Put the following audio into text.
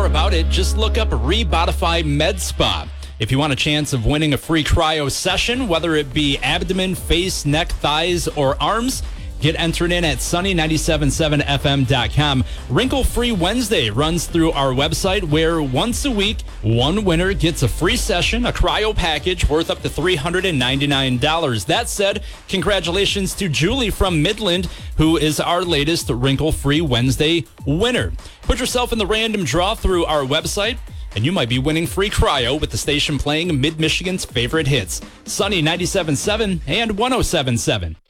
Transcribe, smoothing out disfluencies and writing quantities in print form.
more about it, just look up Rebodify Med Spa. If you want a chance of winning a free cryo session, whether it be abdomen, face, neck, thighs, or arms, get entered in at sunny977fm.com. Wrinkle-Free Wednesday runs through our website, where once a week, one winner gets a free session, a cryo package worth up to $399. That said, congratulations to Julie from Midland, who is our latest Wrinkle-Free Wednesday winner. Put yourself in the random draw through our website, and you might be winning free cryo with the station playing Mid-Michigan's favorite hits, Sunny 97.7 and 107.7.